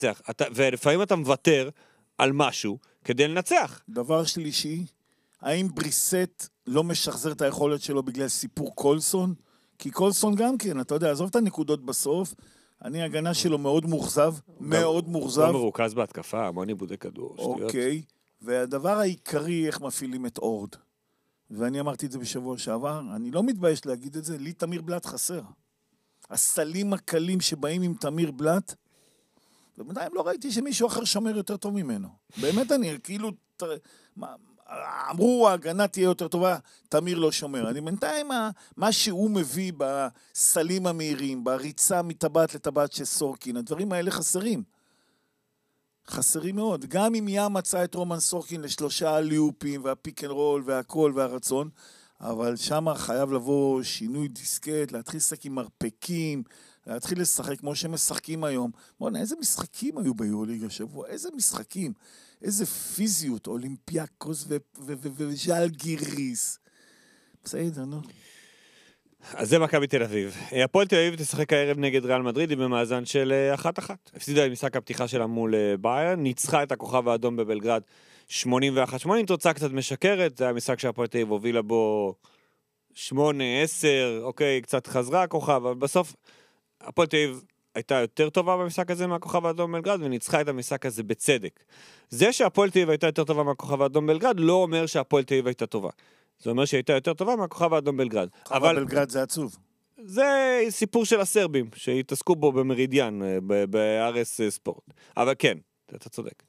ולפעמים אתה מוותר על משהו כדי לנצח. דבר שלישי, האם בריסט לא משחזר את היכולת שלו בגלל סיפור קולסון? כי קולסון גם כן, אתה יודע, עזוב את הנקודות בסוף, הגנה שלו מאוד מוחזב, מאוד מוחזב. לא מרוכז בהתקפה, המון איבודי כדור. אוקיי, והדבר העיקרי, איך מפעילים את אורד. ואני אמרתי את זה בשבוע שעבר, אני לא מתבייש להגיד את זה, לי תמיר בלט חסר. הסלים הקלים שבאים עם תמיר בלט, ובינתיים לא ראיתי שמישהו אחר שומר יותר טוב ממנו. באמת אני, כאילו, אמרו, ההגנה תהיה יותר טובה, תמיר לא שומר. אני בינתיים, מה שהוא מביא בסלים המהירים, בריצה מטבעת לטבעת של סורקין, הדברים האלה חסרים. חסרים מאוד. גם אם ים מצא את רומן סורקין לשלושה ליופים, והפיק אנד רול, והכל, והרצון, אבל שם חייב לבוא שינוי דיסקט, להתחיל לשחק עם מרפקים, להתחיל לשחק כמו שמשחקים היום. בוא'נה, איזה משחקים היו ביורוליג השבוע? איזה משחקים? איזה פיזיות, אולימפיאקוס וז'אלגיריס. בסדר, נו. אז זה מכבי תל אביב. הפועל תל אביב תשחק הערב נגד ריאל מדריד במאזן של 1-1. הפסידה במשחק הפתיחה שלה מול ביירן, ניצחה את הכוכב האדום בבלגרד 81-80, תוצאה קצת משקרת, זה היה משחק שהפועל תל אביב הובילה בו 8-10, אוקיי, קצת חזרה הכוכב, אבל בסוף הפועל תל אביב הייתה יותר טובה במשחק הזה מהכוכב האדום בבלגרד, וניצחה את המשחק הזה בצדק. זה שהפועל תל אביב הייתה יותר טובה מהכוכב האדום בבלגרד, לא אומר שהפועל תל אביב הייתה טובה. זה אומר שהיא הייתה יותר טובה מהכוכב האדום בלגרד. אבל בלגרד זה עצוב. זה סיפור של הסרבים, שהתעסקו בו במרידיאן, בארס ספורט. אבל כן, אתה צודק.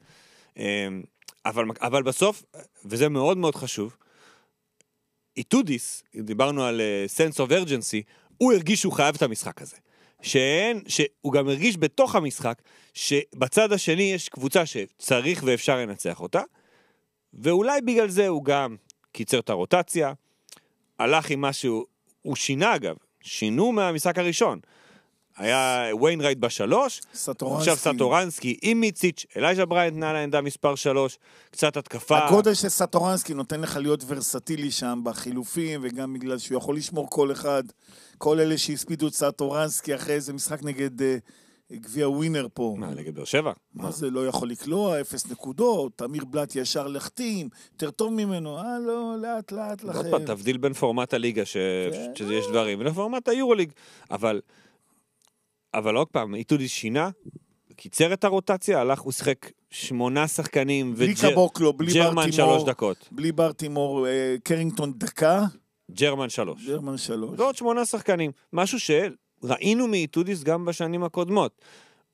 אבל בסוף, וזה מאוד מאוד חשוב, איטודיס, דיברנו על sense of urgency, הוא הרגיש שהוא חייב את המשחק הזה. שהוא גם הרגיש בתוך המשחק, שבצד השני יש קבוצה שצריך ואפשר לנצח אותה, ואולי בגלל זה הוא גם קיצר את הרוטציה, הלך עם משהו, הוא שינה אגב, שינו מהמשחק הראשון. היה ויינרייט בשלוש, עכשיו סטורנסקי עם מיציץ', אלייג'ה בריינט נע לעמדה מספר 3, קצת התקפה. הגודל של סטורנסקי נותן לך להיות ורסטילי שם בחילופים, וגם בגלל שהוא יכול לשמור כל אחד, כל אלה שהספידו את סטורנסקי אחרי איזה משחק נגד גביע ווינר פה. מה, נגד באר שבע? מה זה, לא יכול לקלוע, 0 נקודות, תמיר בלט ישר לחתים, יותר טוב ממנו, לא, לאט לאט לכם. עוד פעם, תבדיל בין פורמט הליגה שיש דברים, ולפורמט היורוליג, אבל עוד פעם, איטודיס שינה, קיצר את הרוטציה, הלך, הוא שחק 8 שחקנים, וג'רמן 3 דקות. בלי ברטימור, קרינגטון דקה. ג'רמן 3. ועוד 8 שחקנים. משהו שראינו מאיטודיס גם בשנים הקודמות.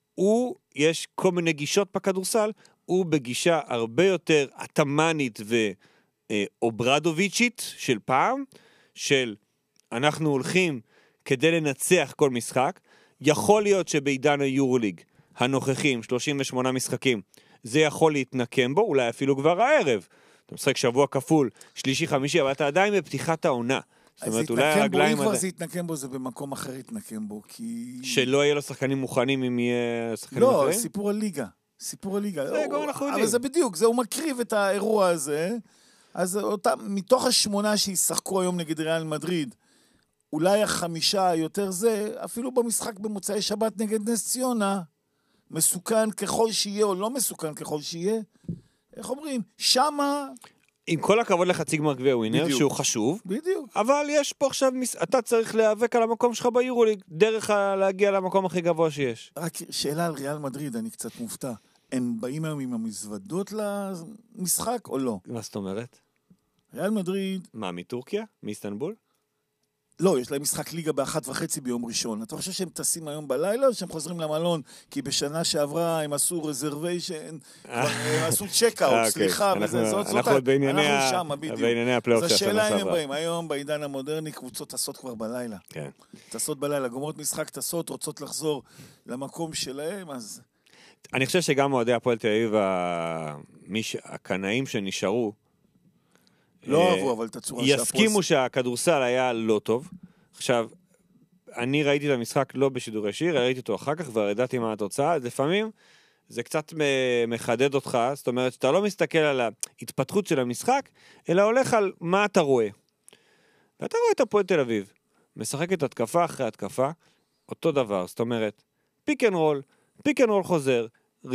יש כל מיני גישות בכדורסל, הוא בגישה הרבה יותר אטמנית ואוברדוביצ'ית של פעם, של אנחנו הולכים כדי לנצח כל משחק, יכול להיות שבעידן היורוליג הנוכחים, 38 משחקים, זה יכול להתנקם בו, אולי אפילו כבר הערב. אתה משחק שבוע כפול, שלישי, חמישי, אבל אתה עדיין בפתיחת העונה. זאת אומרת, אולי הרגליים... אם כבר זה יתנקם בו, זה במקום אחר יתנקם בו, כי... שלא יהיה לו שחקנים מוכנים אם יהיה שחקנים אחרים? לא, סיפור הליגה. זה גם אנחנו יודעים. אבל זה בדיוק, הוא מקריב את האירוע הזה, אז מתוך 8 שישחקו היום נגד ריאל מדריד, אולי 5 יותר זה, אפילו במשחק במוצאי שבת נגד נס ציונה, מסוכן ככל שיהיה או לא מסוכן ככל שיהיה, איך אומרים? שמה... עם כל הכבוד לחצי גמר גביע ווינר, שהוא חשוב, בדיוק. אבל יש פה עכשיו, אתה צריך להיאבק על המקום שלך ביורוליג, דרך להגיע למקום הכי גבוה שיש. רק שאלה על ריאל מדריד, אני קצת מופתע. הם באים היום עם המזוודות למשחק או לא? מה זאת אומרת? ריאל מדריד... מה, מטורקיה? מאיסטנבול? לא, יש להם משחק ליגה ב1:30 ביום ראשון. אתה חושב שהם טסים היום בלילה או שהם חוזרים למלון? כי בשנה שעברה הם עשו רזרוויישן, הם עשו צ'קאוט, סליחה. אנחנו בענייני הפלייאוף של השנה שעברה. אז השאלה אם הם באים. היום בעידן המודרני קבוצות טסות כבר בלילה. כן. טסות בלילה, גומרות משחק, טסות, רוצות לחזור למקום שלהם, אז... אני חושב שגם אוהדי הפועל תל אביב, הקנאים שנשארו, לא אהבו, אבל את הצורה יסכימו שהכדורסל היה לא טוב. עכשיו, אני ראיתי את המשחק לא בשידור ישיר, ראיתי אותו אחר כך וידעתי מה התוצאה, אז לפעמים זה קצת מחדד אותך, זאת אומרת שאתה לא מסתכל על ההתפתחות של המשחק, אלא הולך על מה אתה רואה. ואתה רואה את הפועל תל אביב, משחקת התקפה אחרי התקפה, אותו דבר, זאת אומרת, פיק אנד רול חוזר,